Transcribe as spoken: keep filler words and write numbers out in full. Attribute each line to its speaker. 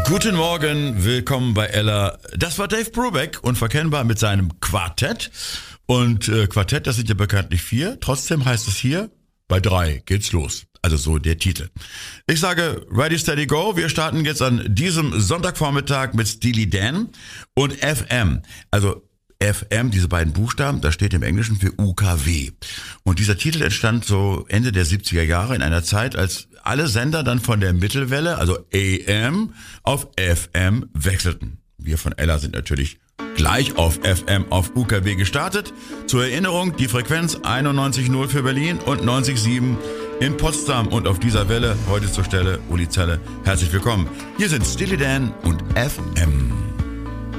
Speaker 1: Guten Morgen, willkommen bei Ella. Das war Dave Brubeck, unverkennbar mit seinem Quartett. Und äh, Quartett, das sind ja bekanntlich vier. Trotzdem heißt es hier, bei drei geht's los. Also so der Titel. Ich sage Ready, Steady, Go. Wir starten jetzt an diesem Sonntagvormittag mit Steely Dan und F M. Also F M, diese beiden Buchstaben, das steht im Englischen für U K W. Und dieser Titel entstand so Ende der siebziger Jahre in einer Zeit, als alle Sender dann von der Mittelwelle, also A M, auf F M wechselten. Wir von Ella sind natürlich gleich auf F M auf U K W gestartet. Zur Erinnerung, die Frequenz einundneunzig Komma null für Berlin und neunzig Komma sieben in Potsdam. Und auf dieser Welle, heute zur Stelle, Uli Zelle, herzlich willkommen. Hier sind Steely Dan und F M.